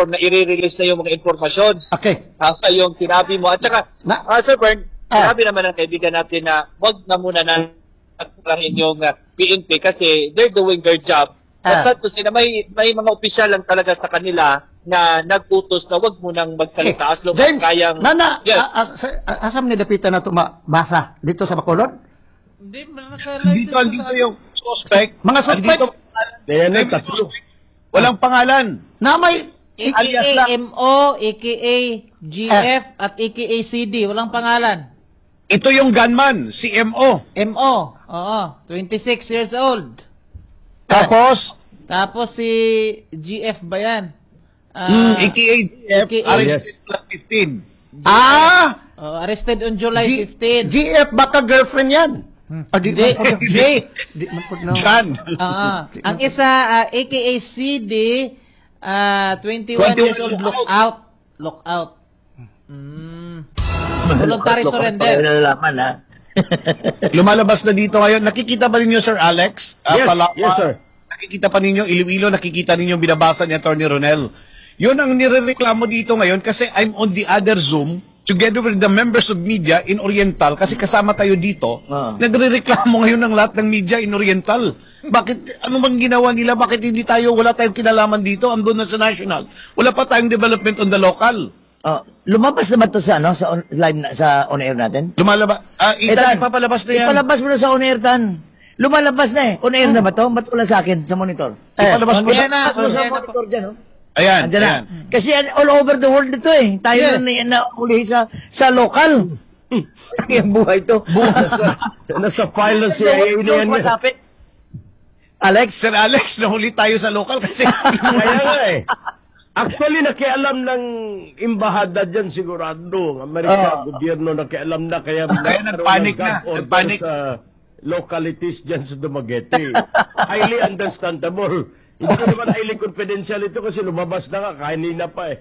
na i-release na yung mga informasyon. Okay. Yung sinabi mo. At saka, Sir Bern, sinabi naman ng kaibigan natin na wag na muna na attrahin yung PNP kasi they're doing their job. At sa to sila, may mga opisyal lang talaga sa kanila na nag-utos na wag munang magsalita as long as kayang... Yes. Asam ni dapitan na ito basa dito sa Bacolod? Hindi, Dito yung suspect. Mga suspect? Walang pangalan. Na may... alias AKA lang. MO, AKA GF, at AKA CD. Walang pangalan. Ito yung gunman, si MO. MO, oo, 26 years old. Tapos, Tapos si GF ba yan? AKA GF, AKA arrested plus 15. Arrested on July 15. GF baka girlfriend yan. Hindi, Jake. John. Ang isa, AKA CD, 21 years old, lockout. Voluntary surrender. Lumalabas na dito ngayon. Nakikita ba ninyo, Sir Alex? Yes, sir. Nakikita pa ninyo, Iloilo, nakikita ninyo binabasa ni Atty. Ronel. Yun ang nirereklamo dito ngayon kasi I'm on the other Zoom together with the members of media in Oriental kasi kasama tayo dito. Nagrereklamo ngayon ng lahat ng media in Oriental. Bakit, ano bang ginawa nila? Bakit hindi tayo, wala tayong kinalaman dito? Andun na sa national. Wala pa tayong development on the local. Lumabas na ba ito sa, live sa on-air natin? Lumalabas. Itan, ipapalabas na yan. Ipalabas mo na sa on-air, Tan. Lumalabas na On-air na ba ito? Ba't wala sa akin sa monitor? Ipalabas mo Ipalabas na. mo sa monitor dyan, Ayan, Andyan na. Kasi all over the world ito Tayo na uli sa local. Ang buhay ito. Nasa file na siya. What happened? Alex? Sir Alex, nahuli tayo sa local kasi Kaya nga Actually, nakialam ng imbahada dyan sigurado. Ang Amerika, gobyerno nakialam na. Kaya nagpanik na. Nagpanik. Sa localities dyan sa Dumaguete. Highly understandable. Hindi ko naman highly confidential ito kasi lumabas na nga. Kanina pa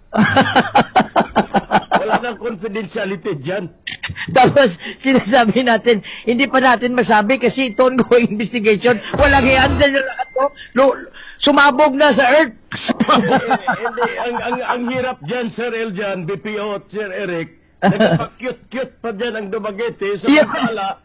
Wala nang confidentiality dyan. Tapos, sinasabi natin, hindi pa natin masabi kasi ito ongoing investigation. Walang i-under na lahat sumabog na sa earth. Hindi, ang hirap dyan, Sir Eljan, BPO at Sir Eric, nagpa-cute-cute pa dyan ang Dumaguete sa Pagkala,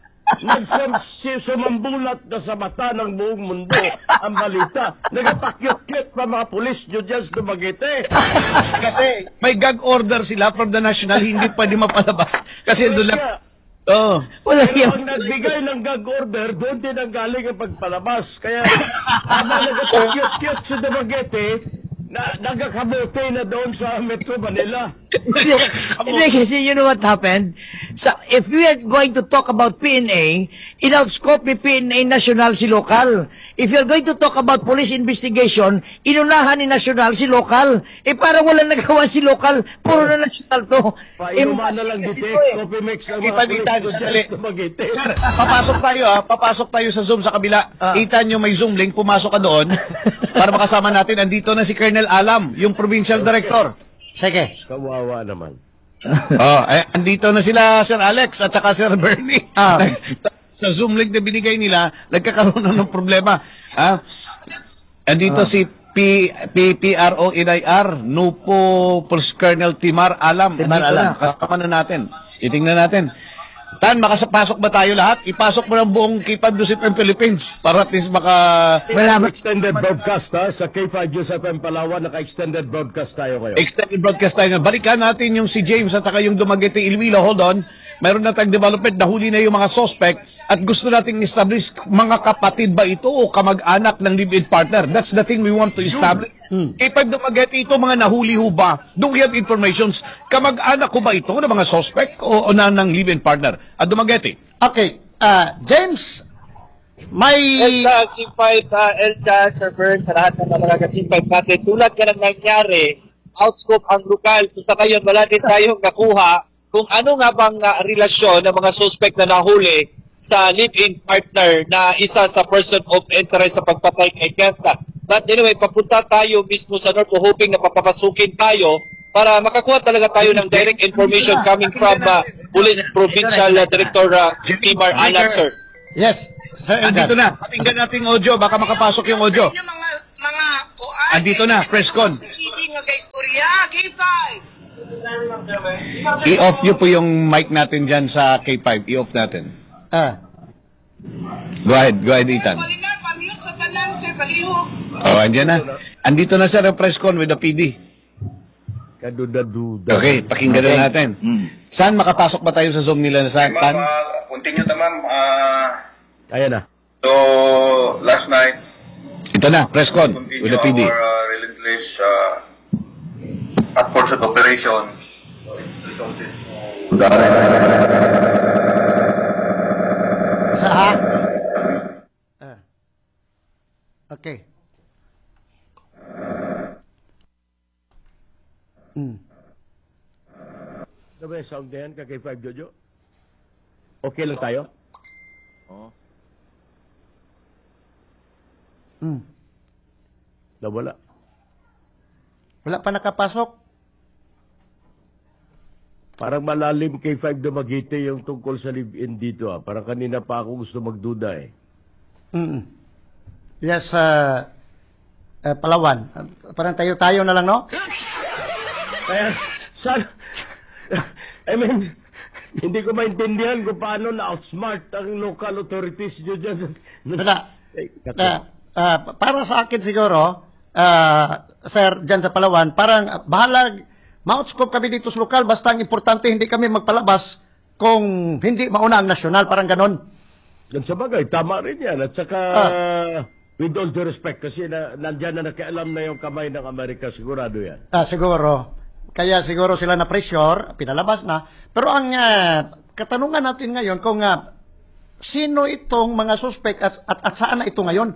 sumambulat na sa mata ng buong mundo ang balita. Nagpa-cute-cute pa mga pulis nyo dyan sa Dumaguete. kasi may gag order sila from the national, hindi pwede mapalabas. Kasi doon lang. Wala Pero ang nagbigay ng gag order, doon din ang galing ang pagpalabas. Kaya, habang nagpa-cute-cute sa Dumaguete, nagkakabote na doon sa Metro Manila. Hindi, kasi you know what happened? So, if we are going to talk about PNA, in-outscope ni PNA national si local. If you're going to talk about police investigation, inunahan ni national si local. Parang walang nagawa si local, puro na national to. Painuman na lang detect, copy mix ang mga pulis ko dyan sa Dumaguete. Sir, papasok tayo sa Zoom sa kabila. Itan nyo may Zoom link, pumasok ka doon para makasama natin. Andito na si Colonel Alam, yung provincial director. Sige. Kawawa naman. Andito na sila Sir Alex at saka Sir Bernie. Sa Zoom link na binigay nila, nagkakaroon ng problema. Andito si PPRONIR, Nupo Police Colonel Timar Alam. Timar Andito Alam. na, kasama na natin. Itingnan natin. Tan, makasapasok ba tayo lahat? Ipasok mo ng buong K5 FM Philippines para at least Extended broadcast sa K5 News FM Palawan, naka-extended broadcast tayo kayo. extended broadcast tayo. Balikan natin yung si James at saka yung Dumaguete Iloilo. Hold on. Mayroon na tayong development, nahuli na yung mga suspect at gusto nating establish mga kapatid ba ito o kamag-anak ng live-in partner. That's the thing we want to establish. K5 Dumaguete, ito mga nahuli ho ba? Do we have informations? Kamag-anak ko ba ito ng mga suspect o na ng live-in partner? At Dumaguete. Okay. James, may... Elsa, K5, Elsa, Sir Bern, sa lahat ng mga K5 natin, tulad ka ng nangyari, outscope ang lokal. So sa ngayon, wala din tayong nakuha kung ano nga bang relasyon ng mga suspect na nahuli sa live-in partner na isa sa person of interest sa pagpatay kay Kenta. But anyway, papunta tayo mismo sa North, hoping na papapasukin tayo para makakuha talaga tayo ng direct information coming from Police Provincial Director Timar Alam, sir. Yes. Sir, Andito na. Patinggan natin audio. Baka makapasok yung audio. Andito na, press con. Hindi nga magka-istorya, K5! I-off nyo po yung mic natin dyan sa K5. I-off natin. Go ahead, Ethan. Palingan, palihog sa tanan, sir, palihog. Oh, andyan na. Andito na sir ang press con with the PD. Kaduda-duda. Okay, pakinggan na natin. Saan makapasok ba tayo sa Zoom nila sa Tan? Continue na ma'am. Ayan na. So, last night, Ito na, press con continue with the PD. our relentless efforts at operation. Sa okay. Ano ba yung sound na yan, K5 Jojo? Okay lang tayo? Nawala. Wala pa nakapasok. Parang malalim K5 Dumaguete yung tungkol sa live-in dito. Parang kanina pa ako gusto magduda eh. Yes, Palawan. Parang tayo-tayo na lang, no? Kaya, sana, I mean, hindi ko maintindihan kung paano na-outsmart ang local authorities nyo dyan. Wala. Eh, naku. Para sa akin siguro, sir, dyan sa Palawan, parang bahalag, ma-outscope kami dito sa lokal, basta ang importante hindi kami magpalabas kung hindi mauna ang nasyonal, parang ganon. Yan sa bagay, tama rin yan. At saka, with all due respect, kasi nandyan na nakialam na yung kamay ng Amerika, sigurado yan. Siguro. Kaya siguro sila na pressure, pinalabas na. Pero ang katanungan natin ngayon, kung sino itong mga suspect at saan na ito ngayon?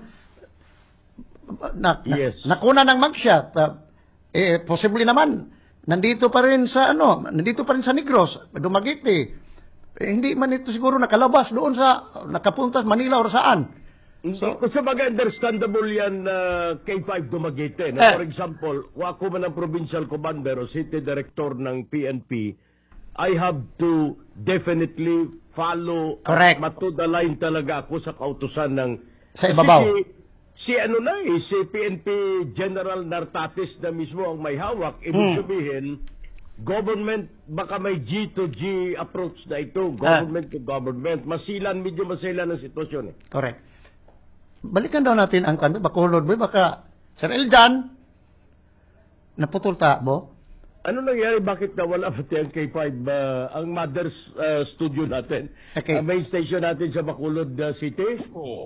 Yes. Nakuna ng mugshot. Possibly naman, nandito pa rin sa Negros, Dumaguete. Hindi man ito siguro nakalabas doon sa, nakapunta sa Manila o saan. Kung sa mga understandable yan, K5 Dumaguete. Na, for example, ako man ang provincial commander o city director ng PNP, I have to definitely follow Correct. to the line talaga ako sa kautusan ng... Sa ibabaw. Si PNP General Nartatis na mismo ang may hawak. Ibig sabihin, government, baka may G to G approach na ito. Government to government. Medyo masilan ang sitwasyon eh. Correct. Balikan daw natin ang Bacolod, boy. Baka, Sir Eljan, naputol ta, bo? Ano nangyari? Bakit nawala pati ang K5, ang mother's studio natin? Okay. Ang main station natin sa Bacolod City?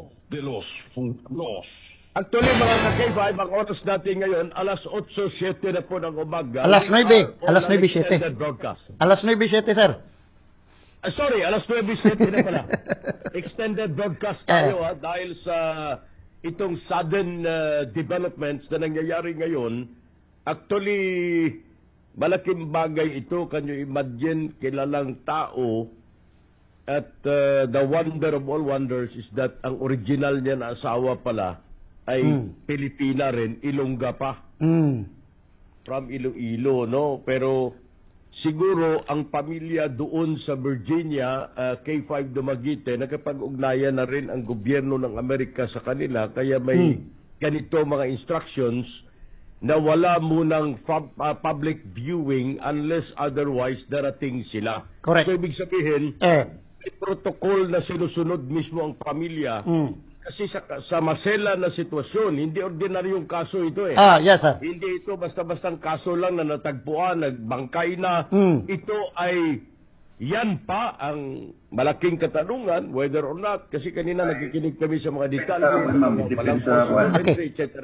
Actually, mga ka-K5, ang oras natin ngayon, alas 8:07 na po ng umaga. Alas 9, alas 9:07. Extended broadcast. Alas 9:07, sir. Sorry, alas 9:07 na pala. Extended broadcast tayo dahil sa itong sudden developments na nangyayari ngayon. Actually, malaking bagay ito. Can you imagine, kilalang tao at the wonder of all wonders is that ang original niya na asawa pala ay Pilipina rin, Ilongga pa. From Iloilo, no? Pero siguro ang pamilya doon sa Virginia, K5 Dumaguete, nakapag-ugnayan na rin ang gobyerno ng Amerika sa kanila, kaya may ganito mga instructions na wala munang public viewing unless otherwise darating sila. Correct. So ibig sabihin, may protocol na sinusunod mismo ang pamilya. Kasi sa masela na sitwasyon, hindi ordinaryong kaso ito eh. Yes, sir. Hindi ito basta-bastang kaso lang na natagpuan, nagbangkay na. Ito ay yan pa ang malaking katanungan, whether or not, kasi kanina nakikinig kami sa mga detalye, etc.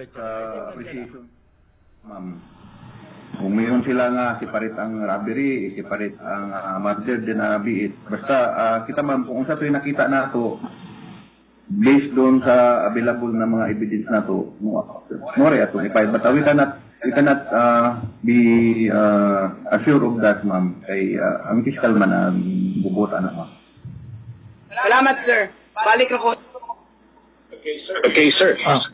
Ma'am, kung mayroon sila nga siparit ang robbery, siparit ang murder din na biit. Basta kita ma'am, kung sa ito nakita na ito, based doon sa available na mga evidence na ito, more ato ipay. But we cannot be assured of that, ma'am. Kay ang fiscal man ang bubuta na, ma'am. Salamat, sir. Balik ako. Okay, sir.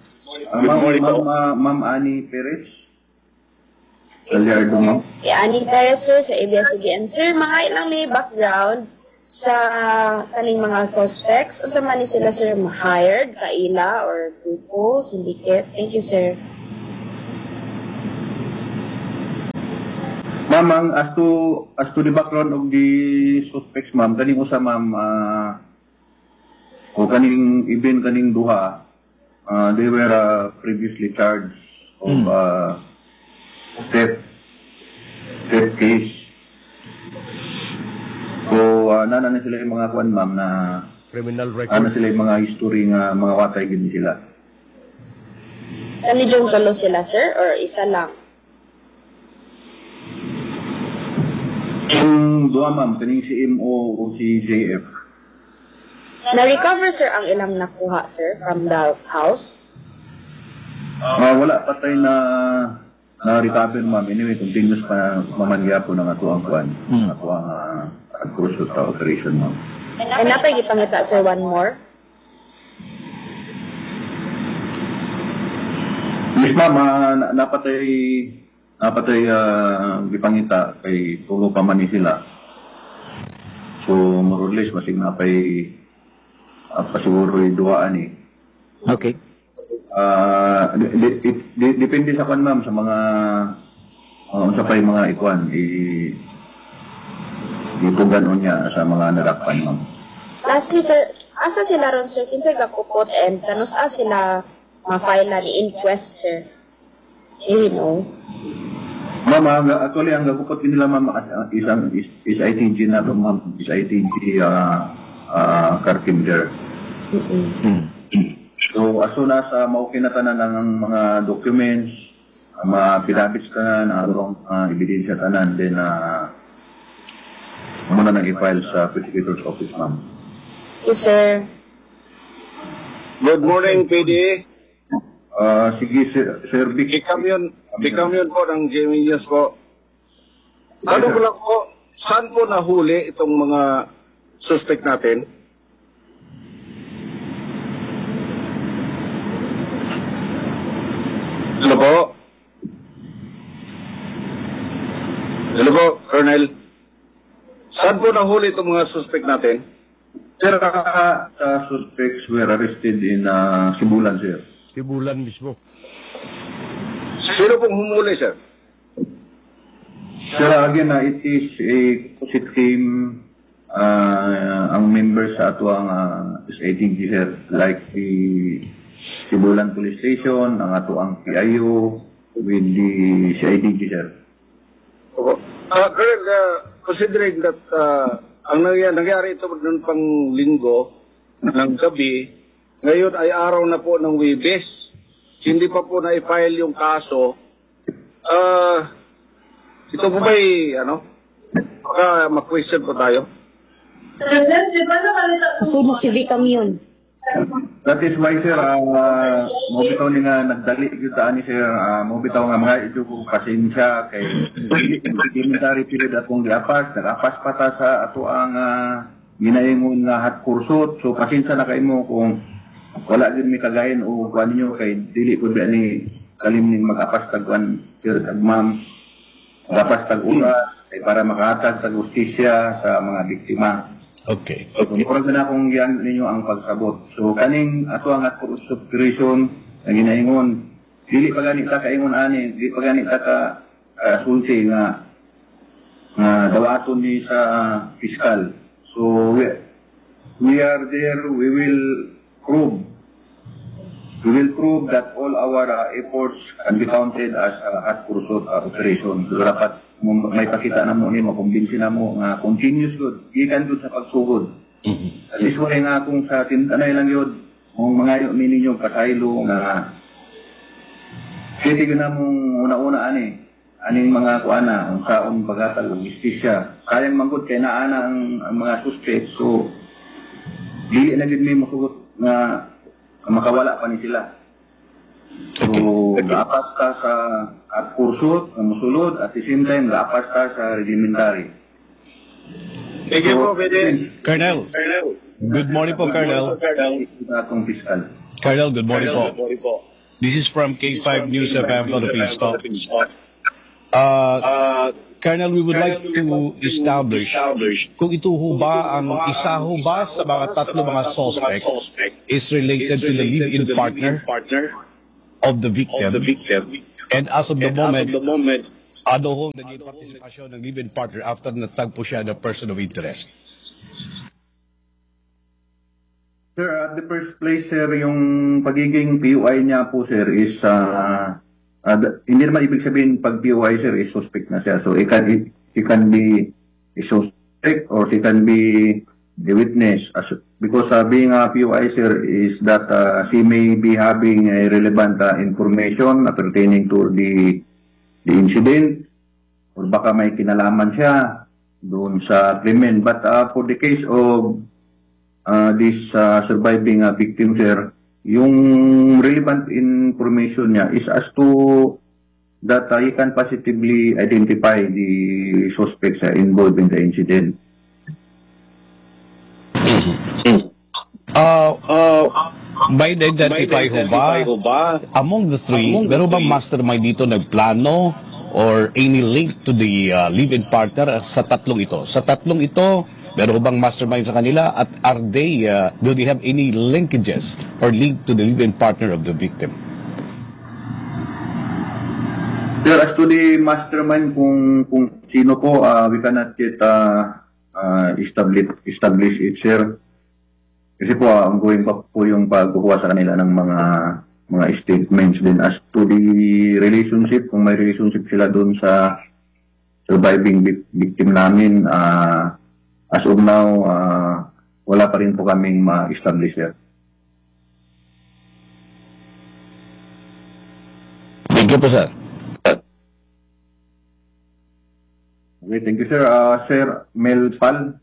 Ma'am Annie Perez. Galyardo, ma'am. Ani Perez, sir, sa ABS-CBN. Sir, mga ilang may background sa kaning mga suspects o sa mani sila, sir, hired, kaila, or grupo, syndicate? Thank you, sir. Ma'am, as to the background of the suspects, ma'am, kaning usa, ma'am, o kaning duha, they were previously charged of theft case. So, nana sila yung mga kuan, ma'am, na Criminal ano record. sila yung mga history nga mga watay gid sila. Kani yung tulo sila, sir? Or isa lang? Yung duha, ma'am, kaning si MO o si JF. Na-recover, sir, ang ilang nakuha, sir, from the house? Wala pa tayo na-recover, ma'am. Anyway, continuous pa mamangya po ng atuang kuan. Atuang crucial operation, ma'am. And napay gipangita, sir, one more? Yes, ma'am, napatay gipangita kay tulo pa man ni sila. So, more or less, masig napay pasiguro duwaan eh. Okay. Depende sa kwan, ma'am, sa mga unsa pa yung mga ikwan itugan niya sa mga nadakpan, ma'am. Lastly, sir, asa sila ron, sir? Kinsa gakupot and kanus sila ma-file na ni inquest, sir? You know. Ma'am, actually, ang gagupot din nila, ma'am, is ITG na to, ma'am. Is ITG Carpenter. So, as soon as maukay na tanan ng mga documents, mga pinabits tanan, ang ebidensya tanan, then muna nang i-file sa prosecutor's office, ma'am. Yes, sir. Good morning, PD. Sige, Sir Vic. Bikamyon po ng Jamie News po. Ano ko lang po, saan po nahuli itong mga suspect natin? Hello po? Hello po, Colonel. Saan po nahuli itong mga suspect natin? Sir, suspects were arrested in Sibulan, sir. Sibulan mismo. Sino pong humuli, sir? Sir, again, it is a COSIT team, ang members sa ato ang SITG, sir, like the Sibulan Police Station, ang ato ang PIO, with the CIDG, sir. Colonel, considering that ang nangyari ito noong pang linggo ng gabi, ngayon ay araw na po ng Webes, hindi pa po na-file yung kaso. Ito po ba'y, baka ma-question po tayo? Suno si Vicamion. That is why, sir, mobitaw ni nga nagdali kita ni sir, mobitaw nga mga ito ko pasensya kay military period akong nagapas pa ta sa ato ang ginaingon nga hat kursot. So pasensya na kay mo kung wala din mi kagayon o kuan ninyo kay dili ko ba ni kalim ning magapas tagwan sir kag ma'am. Magapas tag oras kay para makahatag sa justisya sa mga biktima. Okay. Murag na akong yan ninyo ang pagsabot. So, kaning ato ang operation na ginaingon, dili pa gani ta kaingon ani, dili pa gani ta ka sulti nga dawaton ni sa piskal. So, we are there, we will prove that all our efforts can be counted as hot pursuit operation. So, dapat may pakita na mo ni makumbinsi na mo nga continuous good gikan gud sa pagsugod. At least wala nga kung sa tintanay lang yun kung mga yun ninyo kasaylo nga titignan na mong una-una aning mga kuana kung saon bagatag o justisya sayang manggod kay naana ang mga suspect. So dili na gid may masugot nga makawala pa ni sila. So, laapas ka sa at kursot, musulod, at the same time, laapas ka sa rudimentary. Thank you po, PD. Colonel. Good morning po, Colonel. Atong fiscal. Colonel, good morning po. This is from K5 News FM Philippines po. Colonel, we would like to establish kung ito ho ba ang isa ho ba sa mga tatlo mga suspect is related to the live-in partner of the victim. And as of the moment, Ano ho naging partisipasyon ng live-in partner after natagpo siya ng person of interest? Sir, at the first place, sir, yung pagiging PUI niya po, sir, is hindi naman ibig sabihin pag PUI, sir, is suspect na siya. So, he can be a suspect or he can be the witness. Because being a PUI, sir, is that she may be having a relevant information pertaining to the incident or baka may kinalaman siya doon sa krimen. But for the case of this surviving victim, sir, yung relevant information niya is as to that he can positively identify the suspects involved in the incident. By identify ho ba, among the three, meron bang mastermind dito nagplano or any link to the live-in partner sa tatlong ito? Sa tatlong ito, meron bang mastermind sa kanila at do they have any linkages or link to the live-in partner of the victim? Sir, as to the mastermind kung sino po, we cannot yet establish it, sir. Kasi po, ongoing pa po yung pagkukuha sa kanila ng mga statements din. As to the relationship, kung may relationship sila doon sa surviving victim namin, as of now, wala pa rin po kaming ma-establish, sir. Thank you po, sir. Okay, thank you, sir. Sir Mel Pal.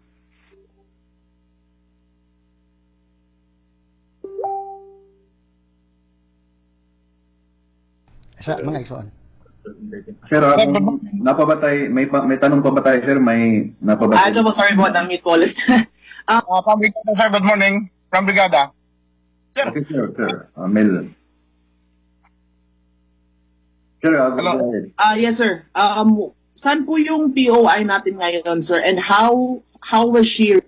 Sa mga igsoon. Sir, napabatay, may tanong pa ba tayo, sir? May napabatay? Ito po, sorry po, na-mute po ulit. From Brigada, sir. Good morning. From Brigada. Sir. Okay, sir. Mel. Sir, go ahead. Yes, sir. Saan po yung POI natin ngayon, sir? And how was she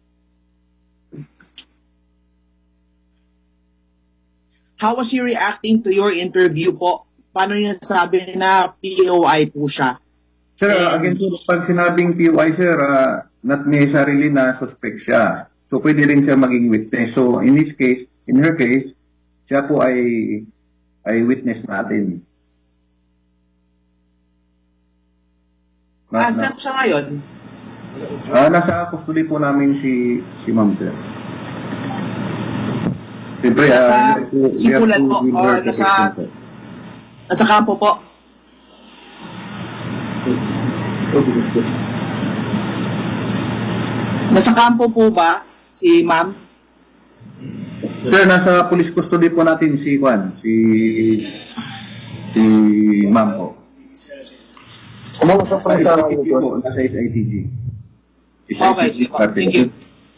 reacting to your interview po? Paano niya sabi na POI po siya? Sir, again po, pag sinabing POI, sir, not necessarily na suspect siya. So, pwede rin siya maging witness. So, in her case, siya po ay witness natin. Saan siya ngayon? Nasa custody po namin si Ma'am, sir. Siyempre, simulan po, o nasa kampo po. Nasa kampo po ba si ma'am? Sir, nasa police custody po natin si Ma'am po. Nasa SITG. Okay, thank you.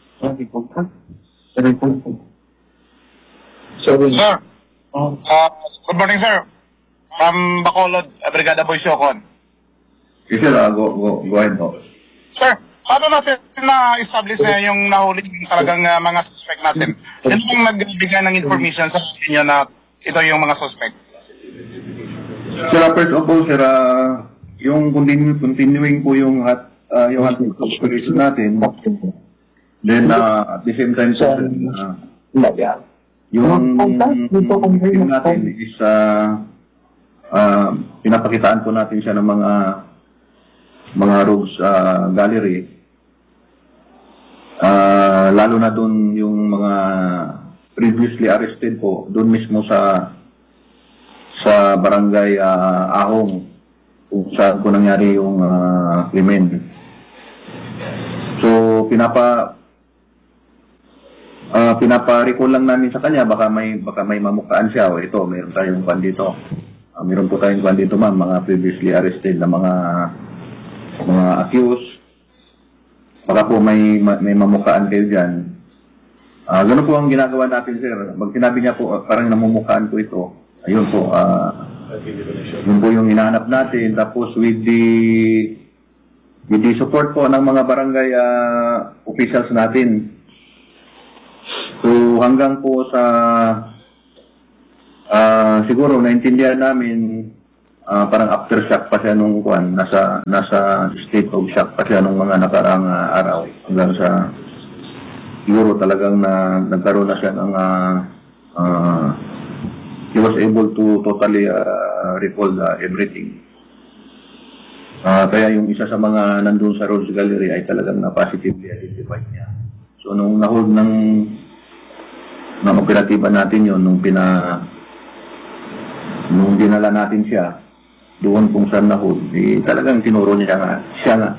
Sir. Good morning, sir. From Bacolod, Brigada Boy Siocon. Okay, sir, go ahead po. Sir, paano natin na-establish na yung nahuli talagang mga suspect natin? Sino yung nagbigay ng information sa inyo na ito yung mga suspect? Sir, first of all, sir, yung continuing po yung ating operation natin. Then, at the same time, sir, yung film natin is pinapakitaan po natin siya ng mga rogues gallery. Lalo na doon yung mga previously arrested po, doon mismo sa barangay Ahong, kung saan po nangyari yung krimen. So, pinapa-recall lang namin sa kanya, baka may mamukhaan siya. O ito, mayroon tayong kwan dito. Mayroon po tayong kwan dito, ma'am, mga previously arrested na mga accused. Baka po may mamukhaan kayo dyan. Ganun po ang ginagawa natin, sir. Pag sinabi niya po, parang namumukhaan ko ito, ayun po, yun po yung hinahanap natin. Tapos with the support po ng mga barangay officials natin. So hanggang po sa siguro naintindihan namin parang aftershock pa siya nung kuan, nasa state of shock pa siya nung mga nakaraang araw hanggang sa siguro talagang nagkaroon na siya ng he was able to totally recall everything. Kaya yung isa sa mga nandun sa Rose Gallery ay talagang na-positively identified niya. So nung nahold ng operatiba natin yon, nung dinala natin siya doon kung saan nahold, talagang tinuro niya siya nga.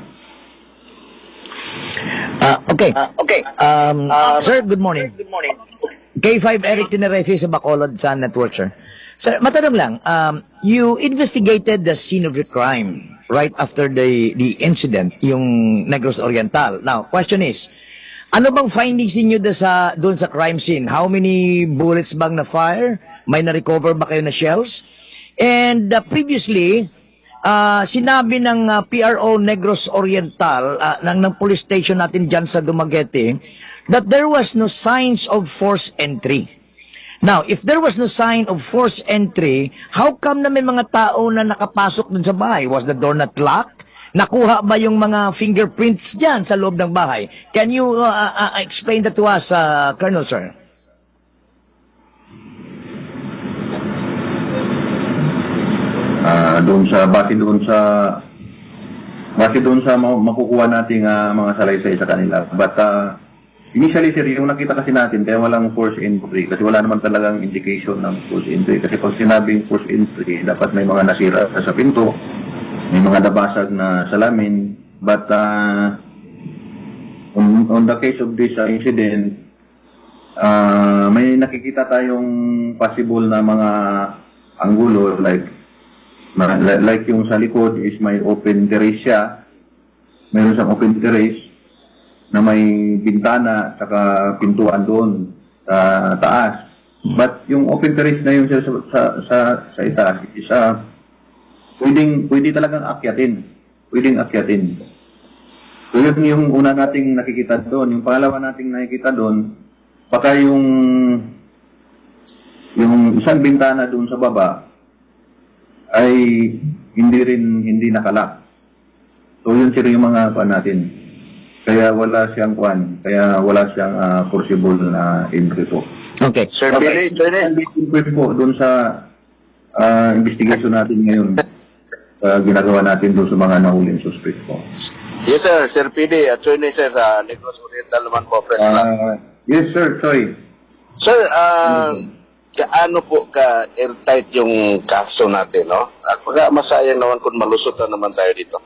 Okay. Sir, good morning. K5 Eric Tinerefi sa Bacolod Sun Network, sir. Sir, matanong lang, you investigated the scene of the crime right after the incident, yung Negros Oriental. Now, question is, ano bang findings niyo doon sa crime scene? How many bullets bang na-fire? May na-recover ba kayo na shells? And previously, sinabi ng PRO Negros Oriental, ng police station natin dyan sa Dumaguete, that there was no signs of forced entry. Now, if there was no sign of forced entry, how come na may mga tao na nakapasok dun sa bahay? Was the door not locked? Nakuha ba yung mga fingerprints dyan sa loob ng bahay? Can you explain that to us, Colonel, sir? Base doon sa makukuha nating mga salaysay sa kanila. But initially, sir, yung nakita kasi natin, kaya walang force entry. Kasi wala naman talagang indication ng force entry. Kasi pag sinabing force entry, dapat may mga nasira sa pinto, may mga nabasag na salamin. But on the case of this incident, may nakikita tayong possible na mga anggulo, like yung sa likod is may open terrace siya. Meron siyang open terrace na may bintana saka pintuan doon sa taas. But yung open terrace na yun sa itaas is pwede talagang akyatin. Pwedeng akyatin. So yun yung una nating nakikita doon. Yung pangalawa nating nakikita doon, baka yung isang bintana doon sa baba ay hindi nakalak. So yun sir yung mga kuan natin. Kaya wala siyang forcible na entry po. Okay. Sir Billy, po doon sa investigation natin ngayon. Ginagawa natin doon sa mga nahuling suspect po. Yes sir, Sir Pili, attorney sir sa Negros Oriental naman po, press lang. Yes sir, Choi. Sir, kaano po ka airtight yung kaso natin, no? At pagka masayang naman kung malusot na naman tayo dito.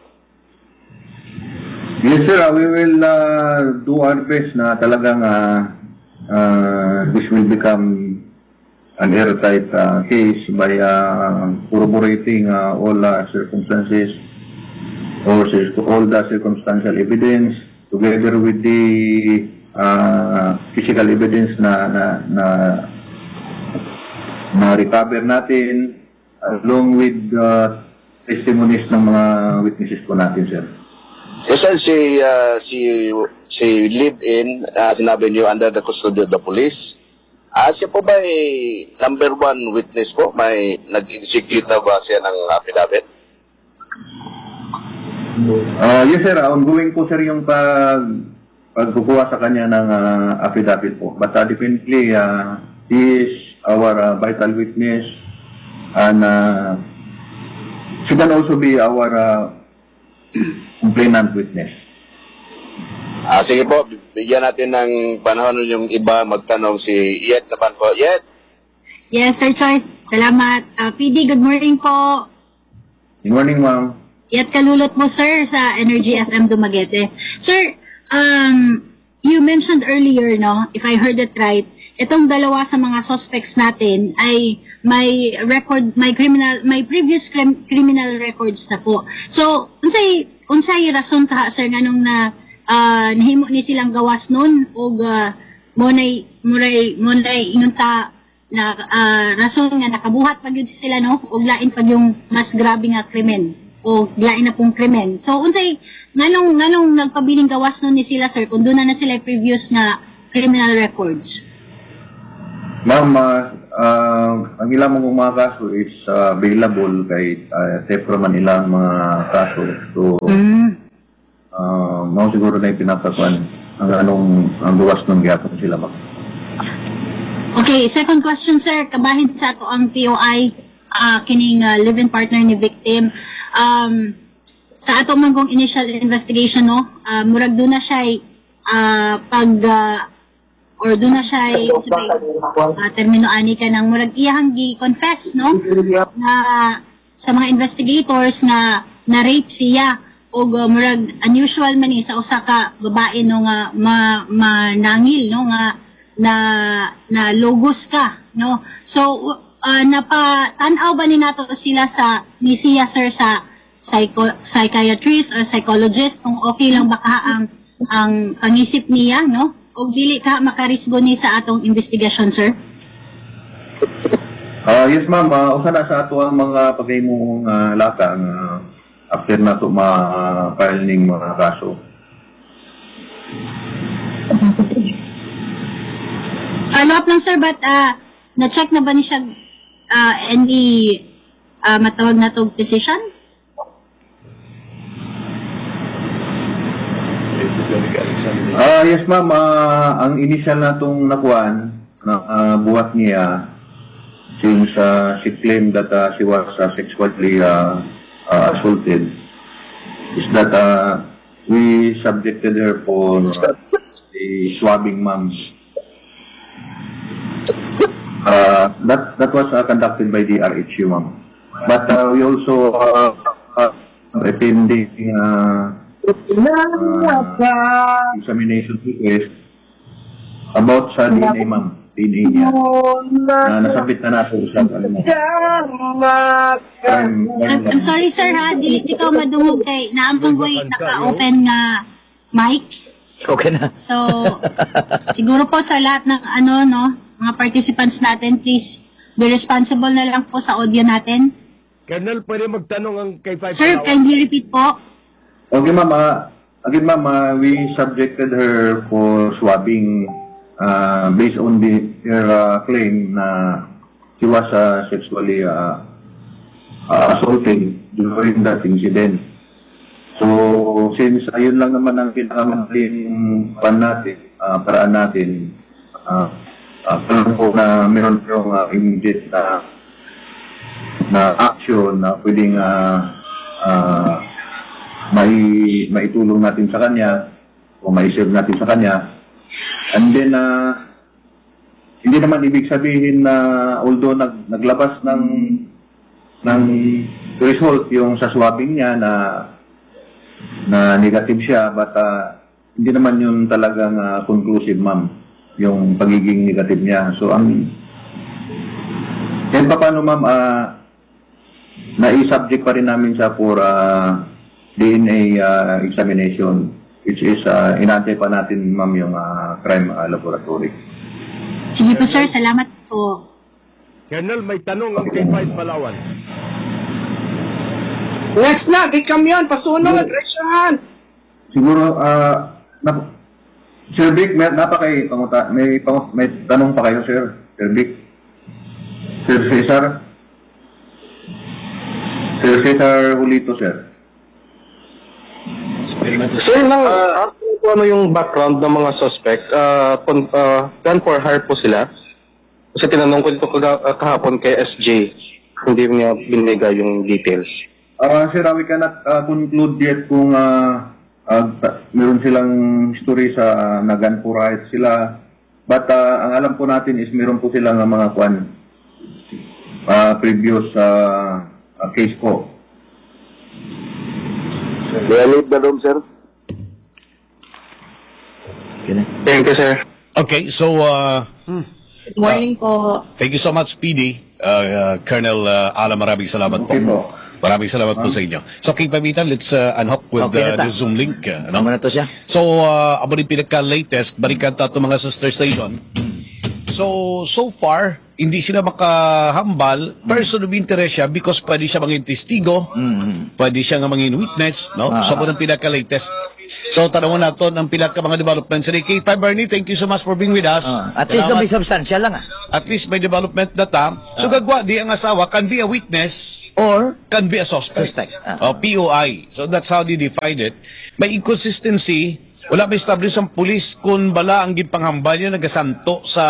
Yes sir, we will do our best na talagang this will become an airtight case by corroborating all circumstances or all the circumstantial evidence together with the physical evidence na recover natin along with testimonies ng mga witnesses po natin, sir. Yes sir, si live-in, sinabi niyo under the custody of the police. Siya po ba number one witness po? May nag-execute na ba siya ng affidavit? Yes sir, ongoing po sir yung pagkukuha sa kanya ng affidavit po. But definitely, he is our vital witness and she can also be our complainant witness. Sige po, bigyan natin ng panahon yung iba magtanong. Si Yet naman po. Yet? Yes, Sir Choi. Salamat. PD, good morning po. Good morning, ma'am. Yet kalulot mo, sir, sa Energy FM Dumaguete. Sir, you mentioned earlier, no, if I heard it right, itong dalawa sa mga suspects natin ay may previous criminal records na po. So, unsay rason ta, sir, nganong na nahimo ni silang gawas nun o monay ingon ta na rason nga nakabuhat pag yun sila, no, o lain pag yung mas grabe nga krimen o lain na pong krimen. So unsay nganong nagpabiling gawas nun ni sila, sir, kung doon na sila previous na criminal records? Ma'am, ang ilang mga kaso is available kay Tepro man ilang mga kaso. So, mao siguro na ipinapakuan ang gawas ng gyapon sila ba. Okay, second question, sir. Kabahin sa ato ang POI, kining live-in partner ni victim. Sa ato man kong initial investigation, no, murag doon na siya or doon na siya termino ani ka ng murag iyang gi-confess, no, na sa mga investigators na na-rape siya o murag unusual man ni sa usa ka babae no nga manangil no nga na logos ka, no. So napatanaw ba ni nato sila sa ni siya, sir, sa psychiatrist or psychologist kung okay lang baka ang pangisip niya, no? O dili ka makarisgo ni sa atong investigasyon, sir? Yes, ma'am. Usa na sa ato ang mga pagayong laka after na ito ma-file ning mga kaso. Follow up lang, sir, but na-check na ba ni siya any matawag na itong decision? Yes, ma'am. Ang initial na itong nakuhaan na buhat niya since she claimed that she was sexually assaulted is that we subjected her for the swabbing, ma'am. That was conducted by the RHU, ma'am. But we also pending examination request about sa DNA, ma'am. DNA niya. Na nasabit na natin sa I'm sorry, sir, ha? Dili ikaw madungog kay naampang ko'y naka-open nga mic. Okay na. So, siguro po sa lahat ng mga participants natin, please be responsible na lang po sa audio natin. Colonel, pwede magtanong ang kay 5 Sir, kindly repeat po. Okay, ma'am. Again, ma'am, we subjected her for swabbing based on her claim na she was sexually assaulted during that incident. So, since ayun lang naman ang pinakamadaling paraan natin, alam ko na meron yung immediate na action na pwedeng maitulong natin sa kanya o mai-serve natin sa kanya. And then, hindi naman ibig sabihin na although naglabas ng result yung sa swabbing niya na negative siya, but hindi naman yun talagang conclusive, ma'am, yung pagiging negative niya. So, kahit pa paano, ma'am, nai-subject pa rin namin siya for DNA examination, which is inantay pa natin, ma'am, yung crime laboratory. Sige po, sir. Salamat po. Colonel, may tanong ang kay 5 Palawan. Next na, kay Kamyon, pasunod, raise your hand. Siguro, Sir Vic, may tanong pa kayo, Sir Vic? Sir Cesar? Sir Cesar Julito, sir. Sir, ano yung background ng mga suspect? Done for hire po sila? Kasi tinanong ko dito kahapon kay SJ, hindi niya binigay yung details. Sir, we cannot conclude yet kung meron silang history sa gun for hire sila. But ang alam po natin is meron po silang mga previous case po. May I leave the room, sir? Thank you, sir. Okay, so Good morning po. thank you so much, PD. Colonel Alam, maraming salamat po. Okay po. Maraming salamat po sa inyo. So, King Pamitan, let's unhook with Okay na ta. the Zoom link. Ano na to siya? So, amo rin pinagka-latest, balikan ta ito mga sister station. So far, hindi sila makahambal, person of interest siya because pwede siya maging testigo, pwede siya nga maging witness, no? Sa mga pinaka-latest. So, tanong natin ang pinaka mga developments. Kay Bernie, thank you so much for being with us. At least may substantial lang At least may development data. So, gagwa, di ang asawa can be a witness or can be a suspect. O, POI. So, that's how they define it. May inconsistency. Wala may establish ang pulis kung bala ang gipanghambal niya nagasanto sa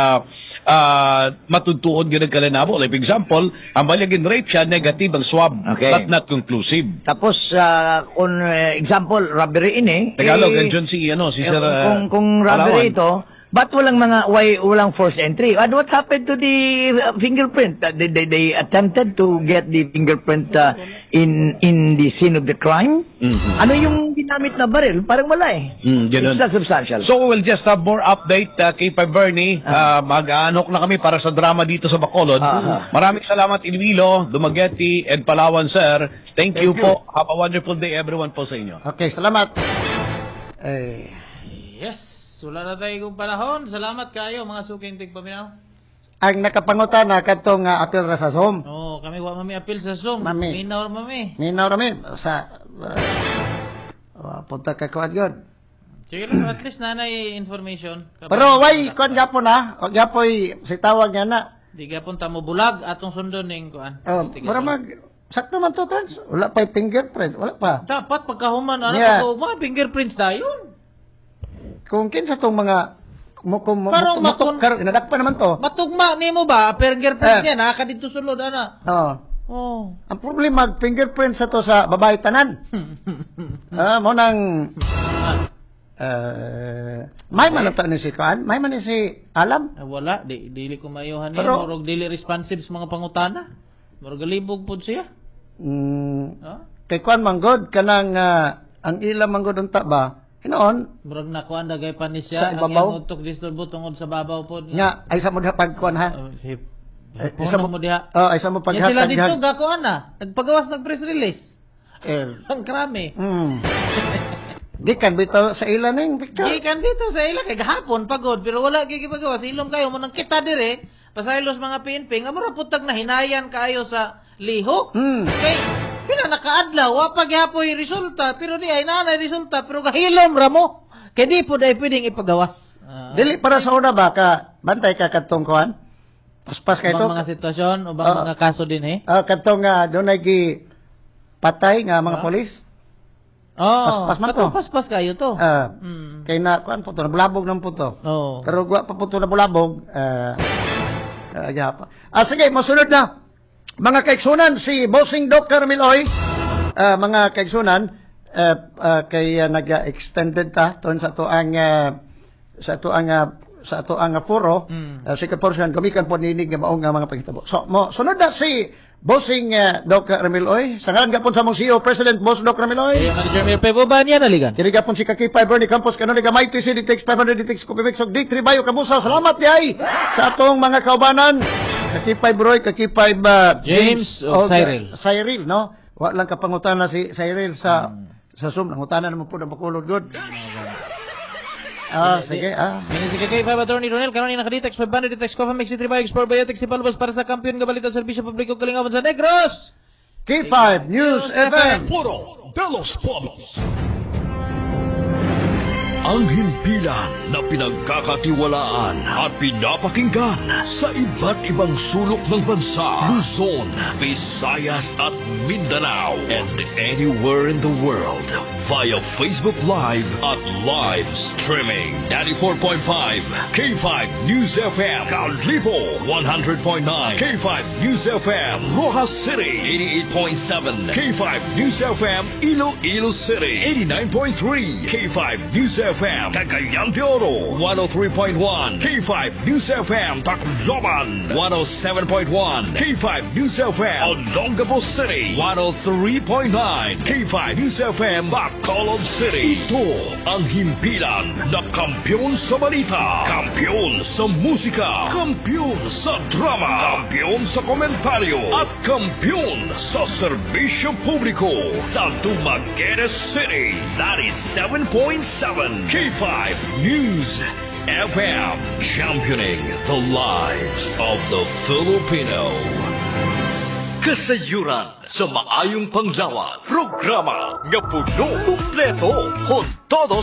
matutuod ganang kalinabo. Like, for example, ang balyagin rape siya, negative ang swab, but not conclusive. Tapos, kung example, robbery Tagalog, andyan si Sir... kung robbery ito, but walang forced entry. And what happened to the fingerprint? They attempted to get the fingerprint in the scene of the crime. Ano yung ginamit na baril? Parang wala Ganun. It's not substantial. So we'll just have more update kay Bernie. Mag-aanok na kami para sa drama dito sa Bacolod. Maraming salamat Iloilo, Dumaguete, and Palawan, sir. Thank you po. Have a wonderful day everyone po sa inyo. Okay, salamat. Yes. Wala na tayo kong panahon. Salamat kayo, mga suking tigpaminaw. Ang nakapangutana katong apil ra sa Zoom. Oo, kami wa mami apil sa Zoom. Mami. Minaw mami. Minaw rami sa punta ka kuan yun. Sige lang, at least nanay information. Pero way kuan gapon o gapoy si tawag nga na. Di gapon ta mo bulag atong sundon ning kuan. Para sakto man to tons. Wala pa fingerprint, wala pa. Dapat pagkahuman mga fingerprints dayon. Kung kinsa tong mga Parang inadakpa naman to. Matugma nimo ba fingerprint niya naka dito sulod ana. Oh. Ang problema fingerprint sa to sa babae tanan. Mo nang may man ta ni si Kuan, may man ni si Alam. Wala, dili ko mayuhan ni murag dili responsive sa mga pangutana. Murag libog pud siya. Kay Kuan manggod kanang ang ila manggod unta ba? Hinoon, murag nakuan dagay pa ni siya ang iyang utok disturbo tungod sa babaw pod. Nya ay sa mo pagkuan ha. Isa mo diha. Ay sa mo paghatag. Sila dito gakuan na. Nagpagawas ng press release. Ang krami. Gikan bitaw sa ila ning picture. Gikan dito sa ila kay gahapon pagod pero wala gigipagawas. Ilom kayo mo nang kita dire. Pasaylos mga PNP nga mura putag na hinayan kayo sa lihok. Okay. Pila nakaadlaw, wapag yapoy resulta, pero di ay nanay resulta, pero kahilom ramo. Kaya di po dahil pwedeng ipagawas. Dili para sa una ba ka, bantay ka katong kuhan? Paspas ka ito? Mga sitwasyon o mga kaso din katong doon ay patay nga mga polis? Paspas man to. Paspas kayo to. Kaya na, kuhan po to, nabulabog ng po to. Pero gwa pa po to nabulabog. Sige, masunod na. Mga kaigsunan, si Bossing Doc Carmiloy, mga kaigsunan, kay nag-extended ta ton sa tuang foro, second portion, gumikan po ninig nga maong nga mga panghitabo. So, sunod na si Bossing Doc Carmiloy, sa ngalan gapon sa mong CEO, President Boss Doc Carmiloy. Manager Mayor Pevo ba niya naligan? Kini gapon si Kakipay Bernie Campos, kanon liga may TC Ditex 500 Ditex Kupimik, so D3 Bayo Kabusaw. Salamat diay sa atong mga kaubanan. Kakipay Broy, Kakipay James o Cyril. Cyril, no? Wa lang kapangutana si Cyril sa Zoom. Nangutana naman po na Bacolod good. Sige. Sige kay Attorney Ronel, karon nakaditex 500 Ditex Coffee Mix 3 Bayo Export Biotex si Palabas para sa kampiyon nga balita serbisyo publiko kalingawan sa Negros. K5 News FM. Foro de los Pueblos. Ang himpilan na pinagkakatiwalaan at pinapakinggan sa iba't ibang sulok ng bansa, Luzon, Visayas at Mindanao, and anywhere in the world via Facebook Live at live streaming. 94.5 K5 News FM, Caldripo 100.9 K5 News FM, Rojas City 88.7 K5 News FM, Iloilo City 89.3 K5 News FM, Cagayan de Oro 103.1 K5 News FM, Tacloban 107.1 K5 News FM, Olongapo City 103.9 K5 News FM, Bacolod City. Ito ang himpilan na kampiyon sa balita, kampiyon sa musika, kampiyon sa drama, kampiyon sa komentaryo, at kampiyon sa serbisyo publiko sa Dumaguete City 97.7 K5 News FM, championing the lives of the Filipino. Kasayuran sa maayong panglawan. Programa nga puno, kumpleto, con todo